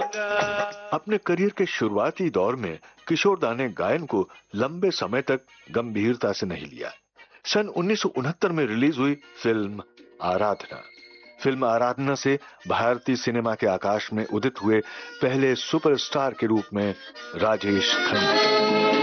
अपने करियर के शुरुआती दौर में किशोरदा ने गायन को लंबे समय तक गंभीरता से नहीं लिया। सन 1969 में रिलीज हुई फिल्म आराधना। फिल्म आराधना से भारतीय सिनेमा के आकाश में उदित हुए पहले सुपरस्टार के रूप में राजेश खन्ना।